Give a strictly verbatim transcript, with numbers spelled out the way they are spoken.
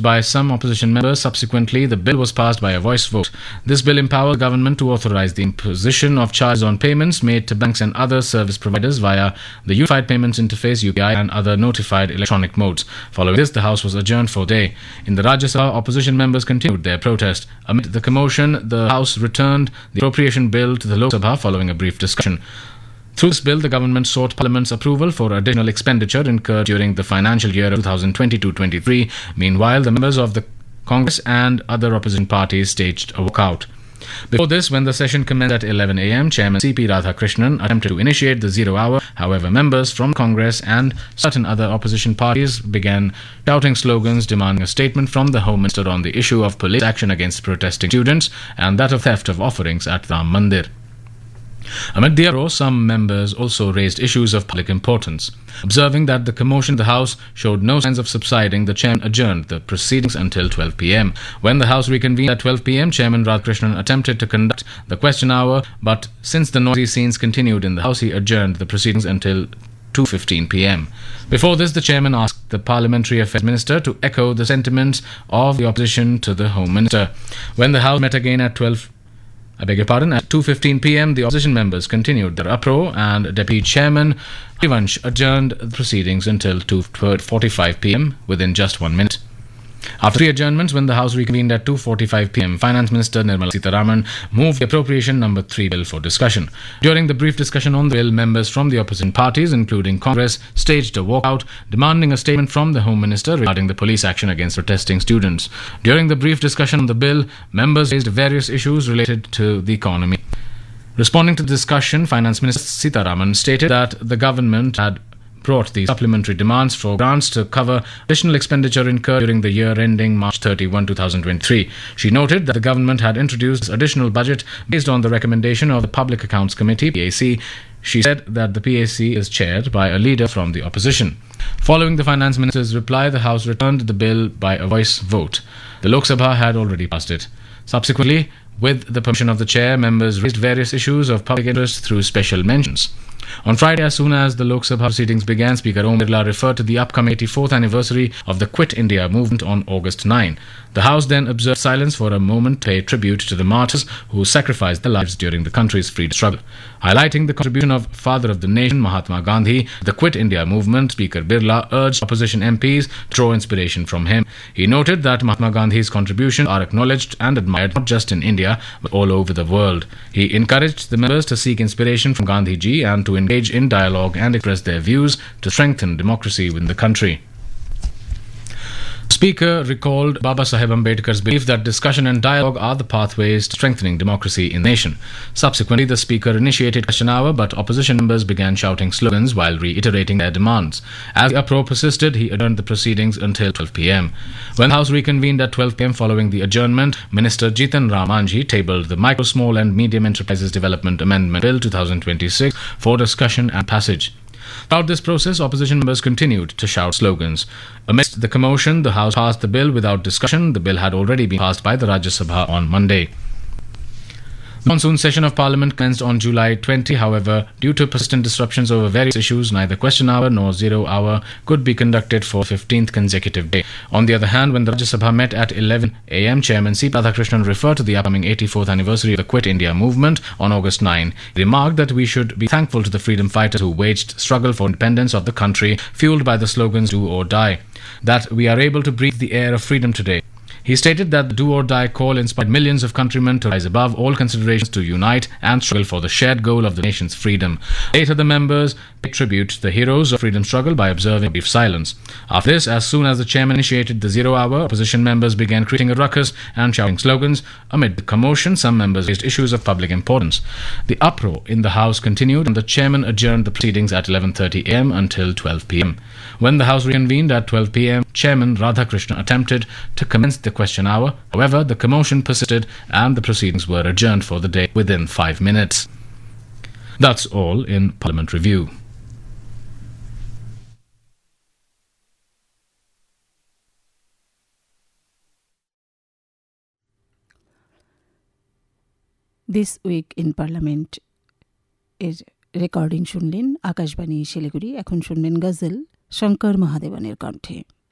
by some opposition members. Subsequently, the bill was passed by a voice vote. This bill empowers the government to authorize the imposition of charges on payments made to banks and other service providers via the Unified Payments Interface U P I and other notified electronic modes. Following this, the House was adjourned for a day. In the Rajya Sabha, opposition members continued their protest. Amid the commotion, the House returned the appropriation bill to the Lok Sabha following a brief discussion. Through this bill, the government sought Parliament's approval for additional expenditure incurred during the financial year of twenty twenty-two twenty-three. Meanwhile, the members of the Congress and other opposition parties staged a walkout. Before this, when the session commenced at eleven a m, Chairman C P Radhakrishnan attempted to initiate the zero hour. However, members from Congress and certain other opposition parties began shouting slogans demanding a statement from the Home Minister on the issue of police action against protesting students and that of theft of offerings at Ram Mandir. Amid the uproar, some members also raised issues of public importance. Observing that the commotion in the House showed no signs of subsiding, the chairman adjourned the proceedings until twelve p m. When the House reconvened at twelve p m, Chairman Radhakrishnan attempted to conduct the question hour, but since the noisy scenes continued in the House, he adjourned the proceedings until two fifteen p m. Before this, the chairman asked the Parliamentary Affairs Minister to echo the sentiments of the opposition to the Home Minister. When the House met again at twelve I beg your pardon, at two fifteen p m, the opposition members continued their uproar and Deputy Chairman Harivansh adjourned the proceedings until two forty-five p m within just one minute. After three adjournments, when the House reconvened at two forty-five p m, Finance Minister Nirmala Sitharaman moved the Appropriation Number three bill for discussion. During the brief discussion on the bill, members from the opposition parties, including Congress, staged a walkout, demanding a statement from the Home Minister regarding the police action against protesting students. During the brief discussion on the bill, members raised various issues related to the economy. Responding to the discussion, Finance Minister Sitharaman stated that the government had brought the supplementary demands for grants to cover additional expenditure incurred during the year ending March thirty-first, two thousand twenty-three. She noted that the government had introduced additional budget based on the recommendation of the Public Accounts Committee, P A C. She said that the P A C is chaired by a leader from the opposition. Following the Finance Minister's reply, the House returned the bill by a voice vote. The Lok Sabha had already passed it. Subsequently, with the permission of the chair, members raised various issues of public interest through special mentions. On Friday, as soon as the Lok Sabha proceedings began, Speaker Om Birla referred to the upcoming eighty-fourth anniversary of the Quit India movement on August ninth. The House then observed silence for a moment to pay tribute to the martyrs who sacrificed their lives during the country's freedom struggle. Highlighting the contribution of Father of the Nation, Mahatma Gandhi, the Quit India movement, Speaker Birla urged opposition M Ps to draw inspiration from him. He noted that Mahatma Gandhi's contributions are acknowledged and admired not just in India, but all over the world. He encouraged the members to seek inspiration from Gandhiji and to engage in dialogue and express their views to strengthen democracy within the country. Speaker recalled Baba Saheb Ambedkar's belief that discussion and dialogue are the pathways to strengthening democracy in the nation. Subsequently, the Speaker initiated question hour, but opposition members began shouting slogans while reiterating their demands. As the uproar persisted, he adjourned the proceedings until twelve p m. When the House reconvened at twelve p m following the adjournment, Minister Jitan Ram Manjhi tabled the Micro, Small and Medium Enterprises Development Amendment Bill twenty twenty-six for discussion and passage. Throughout this process, opposition members continued to shout slogans. Amidst the commotion, the House passed the bill without discussion. The bill had already been passed by the Rajya Sabha on Monday. The monsoon session of Parliament commenced on July twentieth. However, due to persistent disruptions over various issues, neither question hour nor zero hour could be conducted for fifteenth consecutive day. On the other hand, when the Rajya Sabha met at eleven a m, Chairman C P Radhakrishnan referred to the upcoming eighty-fourth anniversary of the Quit India movement on August ninth. He remarked that we should be thankful to the freedom fighters who waged struggle for independence of the country, fueled by the slogans "Do or Die," that we are able to breathe the air of freedom today. He stated that the do-or-die call inspired millions of countrymen to rise above all considerations to unite and struggle for the shared goal of the nation's freedom. Later, the members paid tribute to the heroes of freedom struggle by observing a brief silence. After this, as soon as the chairman initiated the zero hour, opposition members began creating a ruckus and shouting slogans. Amid the commotion, some members raised issues of public importance. The uproar in the House continued and the chairman adjourned the proceedings at eleven thirty a m until twelve p m. When the House reconvened at twelve p m, Chairman Radhakrishnan attempted to commence the question hour. However, the commotion persisted and the proceedings were adjourned for the day within five minutes. That's all in Parliament Review. This week in Parliament is recording শুনলেন আকাশবাণী শিলিগুড়ি। এখন শুনবেন গজল শঙ্কর মহাদেবনের কণ্ঠে।